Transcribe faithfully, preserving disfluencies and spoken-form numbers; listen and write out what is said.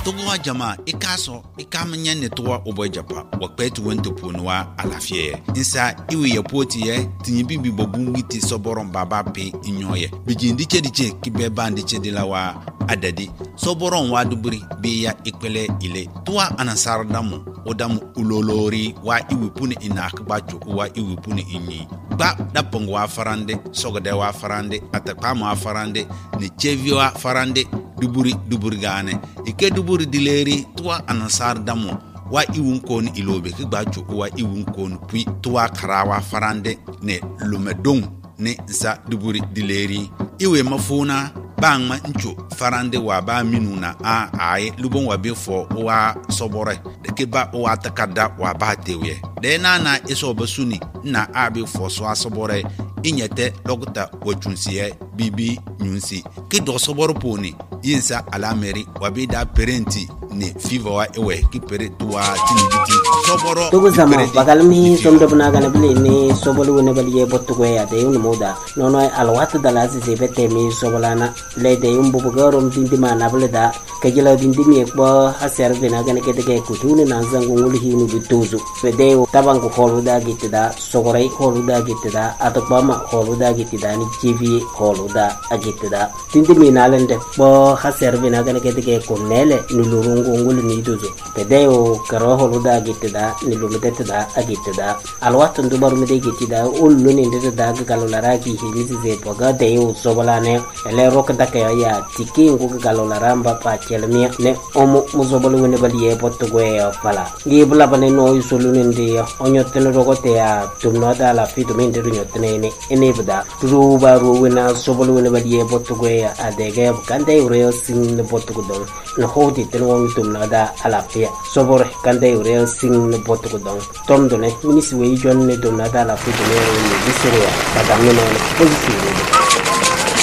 Togo jama ikaso ikamanya ne towa oboy japa wakpetu wento ponwa alafie insa iwe ya poti ye tinyibibi bobungi ti soboron baba pe inyoye bijindi chediche kibe bandi chedilawa adadi soboron wa duburi biya ikwele ile towa anasar damu odamu ulolori wa iwe puni inakba choku wa iwe puni inyi ba dapong wa farande sogode wa farande atakama wa farande ne chevi wa farande duburi duburi gane ike duburi dileri tuwa anasar damu wa iwun kon ilobe ki gbacho wa iwun kon pui tuwa karawa farande ne lumedong ne za duburi dileri iwe mafuna bangma ncho farande wa ba minuna a ai lubon wa be fo wa sobore de ke ba wa takada wa ba tewe de na na iso basuni na abi fo so asobore inyete logta wachunsiye bibi nyunsi ki do soboro poni yinsa alameri wabida parenti ne fiva wa ewe ki pere tuwa tinibiti soboro tugu zama bagalmi somdo bunagana bile ni sobolo wona baliye botto ya de un moda nono alwat dalasi sebete mi sobolana le de un bubugarom dindima na bile da kajila dindimi ekbo haser benagana kete ke kutune na zangu nguli hinu bituzu fede tabangu holuda gitida sogorai holuda gitida atokbama holuda gitida ni jivi holuda agitida dindimi nalende bo haser benagana kete ke konele ni lurungu nguli ni duzu fede o karo holuda gitida ni lumedetida agitida alwat ndubaru mede gitida ullu ni ndeda galolaraki hilisi ze boga de o sobolane ele rokda kaya ya tiki ngu galolaramba pa chelmia ne omo muzobolu wene baliye potgo ya fala ngibla bane no isolune ndi onyotene rogote ya tumno da la fitu mende nyotene ne enebda ruba ruwena sobolu wene baliye potgo ya adege kande ureo sing ne potgo don no hodi tenwo tumno da ala fia sobor kande ureo sing ne potgo don tomdo ne minisi we jon ne tumno da la fitu ne ne bisere ya kadamno ne positive